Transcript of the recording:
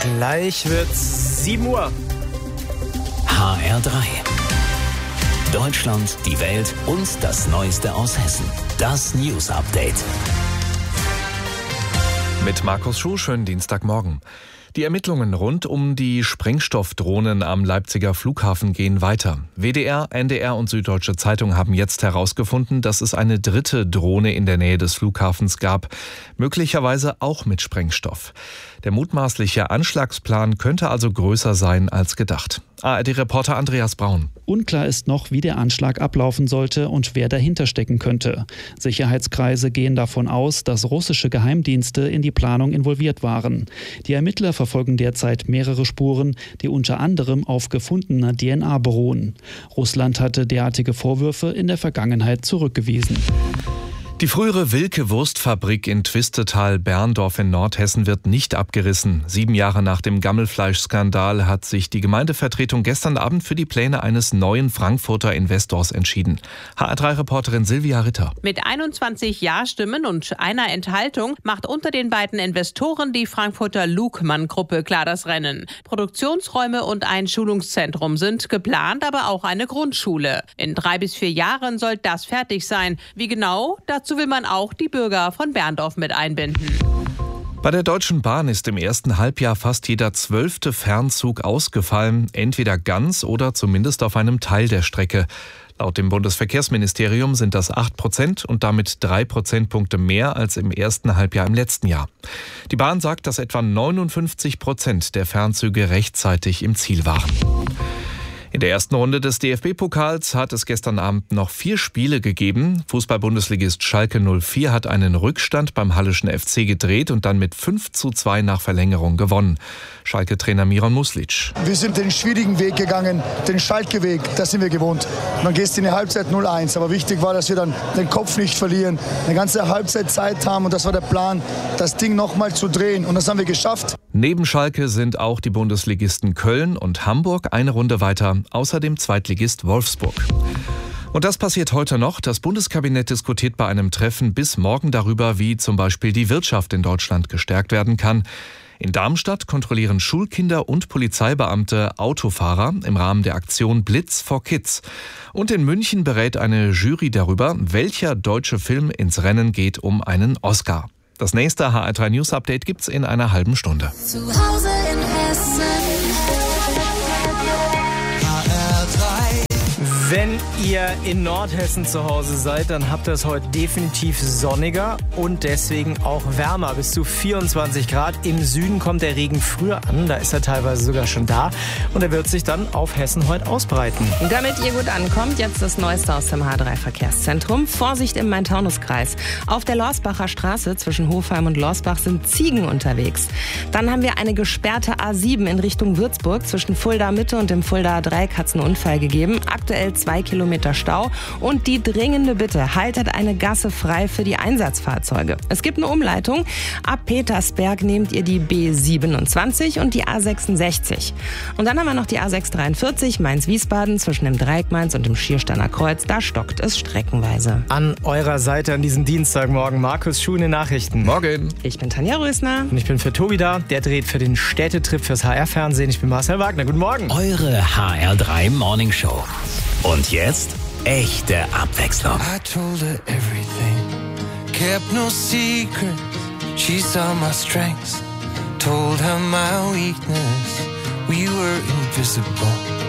Gleich wird's 7 Uhr. HR3. Deutschland, die Welt und das Neueste aus Hessen. Das News Update. Mit Markus Schuh, schönen Dienstagmorgen. Die Ermittlungen rund um die Sprengstoffdrohnen am Leipziger Flughafen gehen weiter. WDR, NDR und Süddeutsche Zeitung haben jetzt herausgefunden, dass es eine dritte Drohne in der Nähe des Flughafens gab, möglicherweise auch mit Sprengstoff. Der mutmaßliche Anschlagsplan könnte also größer sein als gedacht. ARD-Reporter Andreas Braun. Unklar ist noch, wie der Anschlag ablaufen sollte und wer dahinter stecken könnte. Sicherheitskreise gehen davon aus, dass russische Geheimdienste in die Planung involviert waren. Die Ermittler verfolgen derzeit mehrere Spuren, die unter anderem auf gefundener DNA beruhen. Russland hatte derartige Vorwürfe in der Vergangenheit zurückgewiesen. Die frühere Wilke-Wurstfabrik in Twistetal-Berndorf in Nordhessen wird nicht abgerissen. 7 Jahre nach dem Gammelfleischskandal hat sich die Gemeindevertretung gestern Abend für die Pläne eines neuen Frankfurter Investors entschieden. HR3-Reporterin Silvia Ritter. Mit 21 Ja-Stimmen und einer Enthaltung macht unter den beiden Investoren die Frankfurter Lugmann-Gruppe klar das Rennen. Produktionsräume und ein Schulungszentrum sind geplant, aber auch eine Grundschule. In 3 bis 4 Jahren soll das fertig sein. Wie genau? Dazu will man auch die Bürger von Berndorf mit einbinden. Bei der Deutschen Bahn ist im ersten Halbjahr fast jeder 12. Fernzug ausgefallen, entweder ganz oder zumindest auf einem Teil der Strecke. Laut dem Bundesverkehrsministerium sind das 8% und damit 3 Prozentpunkte mehr als im ersten Halbjahr im letzten Jahr. Die Bahn sagt, dass etwa 59% der Fernzüge rechtzeitig im Ziel waren. In der ersten Runde des DFB-Pokals hat es gestern Abend noch 4 Spiele gegeben. Fußball-Bundesligist Schalke 04 hat einen Rückstand beim Hallischen FC gedreht und dann mit 5:2 nach Verlängerung gewonnen. Schalke-Trainer Miran Muslic. Wir sind den schwierigen Weg gegangen, den Schalke-Weg, das sind wir gewohnt. Man geht in die Halbzeit 0-1, aber wichtig war, dass wir dann den Kopf nicht verlieren, eine ganze Halbzeit Zeit haben und das war der Plan, das Ding nochmal zu drehen und das haben wir geschafft. Neben Schalke sind auch die Bundesligisten Köln und Hamburg eine Runde weiter, außerdem Zweitligist Wolfsburg. Und das passiert heute noch. Das Bundeskabinett diskutiert bei einem Treffen bis morgen darüber, wie zum Beispiel die Wirtschaft in Deutschland gestärkt werden kann. In Darmstadt kontrollieren Schulkinder und Polizeibeamte Autofahrer im Rahmen der Aktion Blitz for Kids. Und in München berät eine Jury darüber, welcher deutsche Film ins Rennen geht um einen Oscar. Das nächste HR3 News Update gibt's in einer halben Stunde. Zu Hause in Hessen. Wenn ihr in Nordhessen zu Hause seid, dann habt ihr es heute definitiv sonniger und deswegen auch wärmer. Bis zu 24 Grad. Im Süden kommt der Regen früher an, da ist er teilweise sogar schon da. Und er wird sich dann auf Hessen heute ausbreiten. Damit ihr gut ankommt, jetzt das Neueste aus dem H3-Verkehrszentrum. Vorsicht im Main-Taunus-Kreis. Auf der Lorsbacher Straße zwischen Hofheim und Lorsbach sind Ziegen unterwegs. Dann haben wir eine gesperrte A7 in Richtung Würzburg. Zwischen Fulda Mitte und dem Fulda Dreieck hat es einen Unfall gegeben. Aktuell 2 Kilometer Stau und die dringende Bitte, haltet eine Gasse frei für die Einsatzfahrzeuge. Es gibt eine Umleitung. Ab Petersberg nehmt ihr die B27 und die A66. Und dann haben wir noch die A643 Mainz-Wiesbaden zwischen dem Dreieck Mainz und dem Schiersteiner Kreuz. Da stockt es streckenweise. An eurer Seite an diesem Dienstagmorgen Markus Schuh in den Nachrichten. Morgen. Ich bin Tanja Rösner. Und ich bin für Tobi da. Der dreht für den Städtetrip fürs HR-Fernsehen. Ich bin Marcel Wagner. Guten Morgen. Eure HR3 Morning Show. Und jetzt echte Abwechslung. I told her everything, kept no secret. She saw my strengths, told her my weakness. We were invisible,